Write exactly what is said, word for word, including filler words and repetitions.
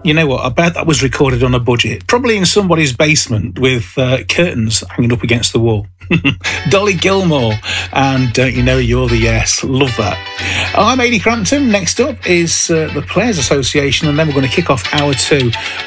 You know what? I bet that was recorded on a budget, probably in somebody's basement with uh, curtains hanging up against the wall. Dolly Gilmore, and Don't You Know You're the Yes. Love that. I'm Ady Crampton. Next up is uh, the Players Association, and then we're going to kick off hour two